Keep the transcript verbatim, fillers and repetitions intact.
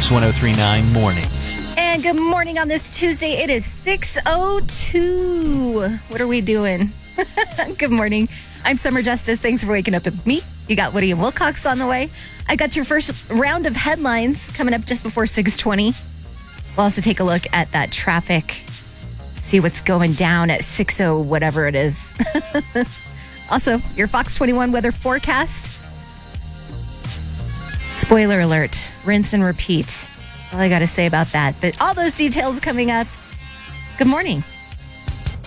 Kicks one oh three point nine Mornings. And good morning on this Tuesday. It is six oh two. What are we doing? Good morning. I'm Summer Justice. Thanks for waking up with me. You got Woody and Wilcox on the way. I got your first round of headlines coming up just before six twenty. We'll also take a look at that traffic, see what's going down at six oh whatever it is. Also, your Fox twenty-one weather forecast. Spoiler alert, rinse and repeat. That's all I got to say about that. But all those details coming up. Good morning.